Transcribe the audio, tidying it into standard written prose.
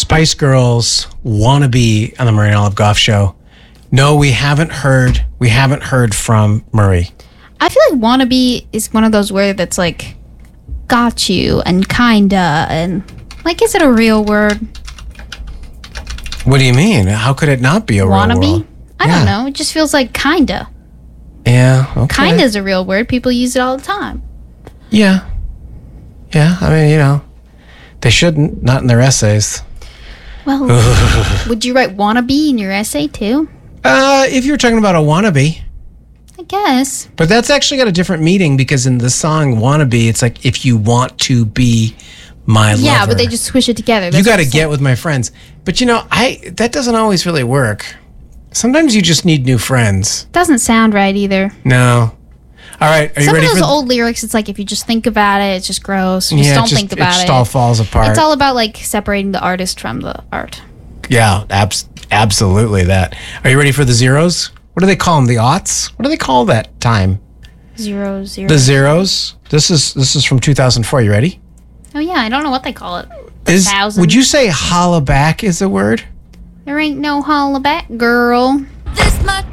Spice Girls Wannabe on the Murray and Olive Goff Show. No, we haven't heard from Murray. I feel like wannabe is one of those words that's like got you and kinda and like, is it a real word? What do you mean? How could it not be a real Wannabe? word? I don't know. It just feels like kinda. Yeah, okay. Kinda is a real word. People use it all the time. Yeah. Yeah, I mean, they shouldn't, not in their essays. Well, would you write wannabe in your essay too? If you're talking about a wannabe. I guess. But that's actually got a different meaning because in the song Wannabe, it's like, if you want to be my lover. Yeah, but they just squish it together. You got to get with my friends. But that doesn't always really work. Sometimes you just need new friends. Doesn't sound right either. No. All right, are you ready for... Some of those old lyrics, it's like, if you just think about it, it's just gross. You just don't think about it. It just all falls apart. It's all about, like, separating the artist from the art. Yeah, absolutely that. Are you ready for the zeros? What do they call them? The aughts? What do they call that time? 0, 0. The zeros? This is from 2004. You ready? Oh, yeah, I don't know what they call it. Would you say holla back is a word? There ain't no holla back, girl.